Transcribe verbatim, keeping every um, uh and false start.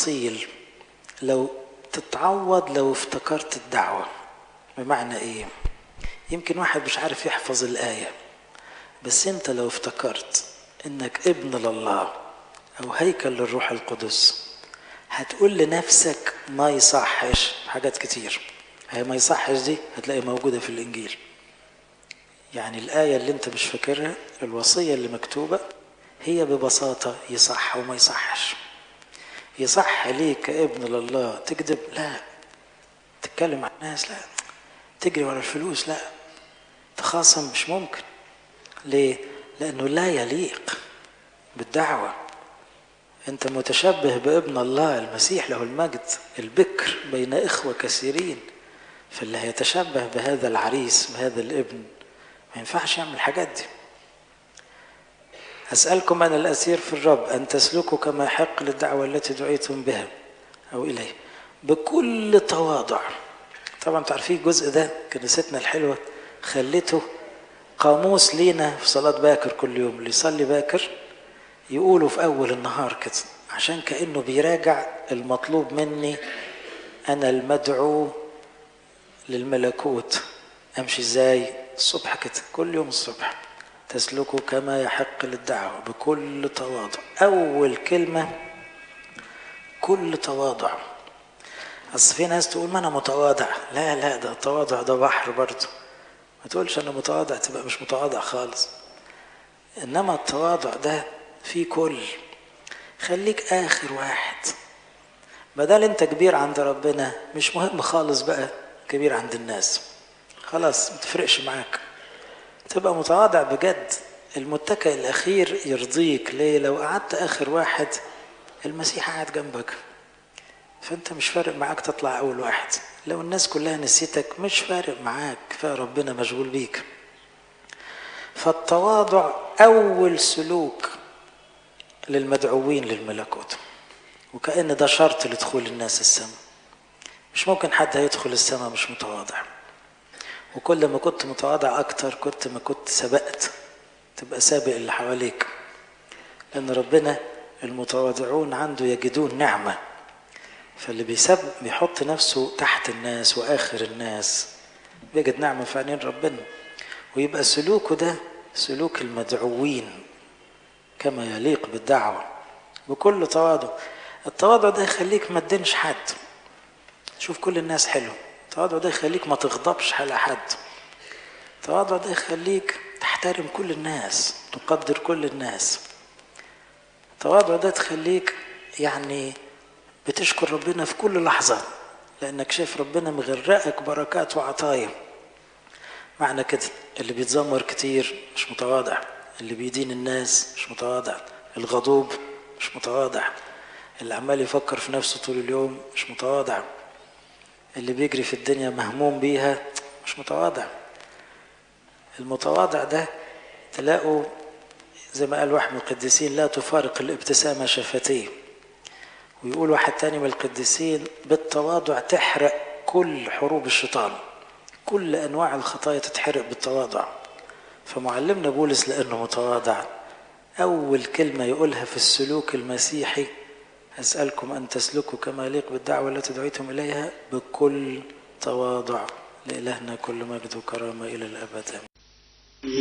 التفاصيل لو تتعوض لو افتكرت الدعوة. بمعنى ايه؟ يمكن واحد مش عارف يحفظ الآية، بس انت لو افتكرت انك ابن لله او هيكل للروح القدس هتقول لنفسك ما يصحش حاجات كتير. هي ما يصحش دي هتلاقي موجودة في الإنجيل. يعني الآية اللي انت مش فاكرها، الوصية اللي مكتوبة هي ببساطة يصح وما يصحش. يصح ليك كابن لله تكذب؟ لا. تتكلم عن الناس؟ لا. تجري ورا الفلوس؟ لا. تخاصم؟ مش ممكن. ليه؟ لأنه لا يليق بالدعوة. أنت متشبه بابن الله المسيح له المجد، البكر بين إخوة كثيرين، فاللي هيتشبه بهذا العريس بهذا الابن ما ينفعش يعمل الحاجات دي. أسألكم أنا الأسير في الرب أن تسلكوا كما يحق للدعوة التي دعيتم بها أو إليه بكل تواضع. طبعا تعرفين الجزء ده كنيستنا الحلوة خلته قاموس لينا في صلاة باكر كل يوم. اللي يصلي باكر يقولوا في أول النهار كده، عشان كأنه بيراجع المطلوب مني أنا المدعو للملكوت. أمشي إزاي؟ الصبح كده كل يوم الصبح تسلكوا كما يحق للدعوة بكل تواضع. أول كلمة كل تواضع. أصل في ناس تقول ما أنا متواضع. لا لا، ده التواضع ده بحر برضه. ما تقولش أنا متواضع تبقى مش متواضع خالص. إنما التواضع ده في كل. خليك آخر واحد. بدل أنت كبير عند ربنا مش مهم خالص بقى كبير عند الناس، خلاص ما تفرقش معاك. تبقى متواضع بجد. المتكئ الأخير يرضيك. ليه؟ لو قعدت آخر واحد المسيح قاعد جنبك، فأنت مش فارق معاك تطلع أول واحد. لو الناس كلها نسيتك مش فارق معاك، فربنا مشغول بيك. فالتواضع أول سلوك للمدعوين للملكوت، وكأن ده شرط لدخول الناس السماء. مش ممكن حد هيدخل السماء مش متواضع. وكل ما كنت متواضع أكتر كنت ما كنت سبقت، تبقى سابق اللي حواليك. لأن ربنا المتواضعون عنده يجدون نعمة، فاللي بيسبق بيحط نفسه تحت الناس وآخر الناس بيجد نعمة في عينين ربنا. ويبقى سلوكه ده سلوك المدعوين كما يليق بالدعوة بكل تواضع. التواضع ده يخليك ما تدينش حد. شوف كل الناس حلو. التواضع ده يخليك ما تغضبش على حد. التواضع ده يخليك تحترم كل الناس، تقدر كل الناس. التواضع ده تخليك يعني بتشكر ربنا في كل لحظة، لأنك شايف ربنا مغرقك بركات وعطايا. معنى كده اللي بيتذمر كتير مش متواضع، اللي بيدين الناس مش متواضع، الغضوب مش متواضع، اللي عمال يفكر في نفسه طول اليوم مش متواضع، اللي بيجري في الدنيا مهموم بيها مش متواضع. المتواضع ده تلاقوا زي ما قال واحد من القديسين لا تفارق الابتسامة شفتيه. ويقول واحد تاني من القديسين بالتواضع تحرق كل حروب الشيطان. كل أنواع الخطايا تتحرق بالتواضع. فمعلمنا بولس لأنه متواضع أول كلمة يقولها في السلوك المسيحي أسألكم أن تسلكوا كما يليق بالدعوة التي دعيتم إليها بكل تواضع. لإلهنا كل مجد وكرامة إلى الأبد.